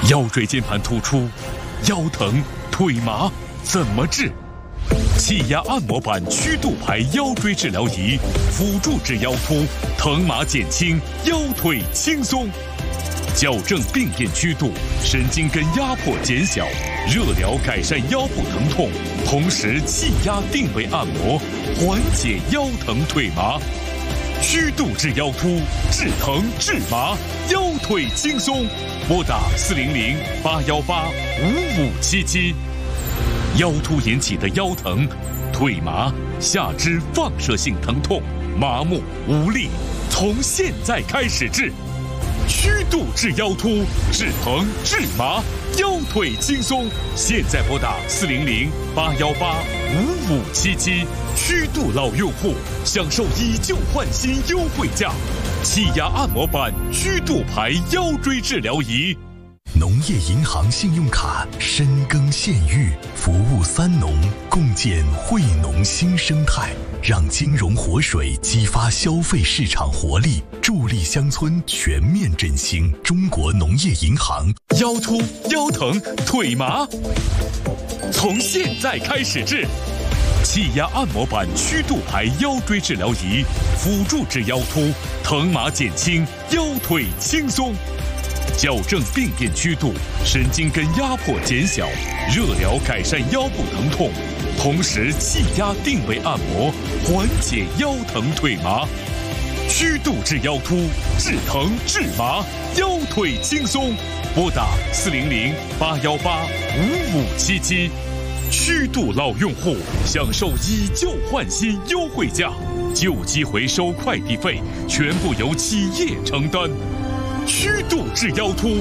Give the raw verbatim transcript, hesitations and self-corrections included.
腰椎间盘突出、腰疼、腿麻怎么治？气压按摩板曲度牌腰椎治疗仪，辅助治腰突，疼麻减轻，腰腿轻松。矫正病变曲度，神经根压迫减小，热疗改善腰部疼痛，同时气压定位按摩，缓解腰疼腿麻。曲度治腰突，治疼治麻，腰腿轻松。拨打四零零八幺八五五七七。腰突引起的腰疼、腿麻、下肢放射性疼痛、麻木无力，从现在开始治。曲度治腰突，治疼治麻，腰腿轻松。现在拨打四零零八幺八五五七七。曲度老用户享受以旧换新优惠价，气压按摩板曲度牌腰椎治疗仪。 农业银行信用卡深耕县域，服务三农，共建惠农新生态，让金融活水激发消费市场活力，助力乡村全面振兴。中国农业银行。 腰突、腰疼、腿麻，从现在开始治。气压按摩板曲度牌腰椎治疗仪，辅助治腰突，疼麻减轻，腰腿轻松。矫正病变曲度，神经根压迫减小，热疗改善腰部疼痛，同时气压定位按摩，缓解腰疼腿麻。曲度治腰突，治疼治麻，腰腿轻松。拨打四零零八幺八五五七七。曲度老用户享受以旧换新优惠价，旧机回收快递费全部由企业承担。曲度治腰突，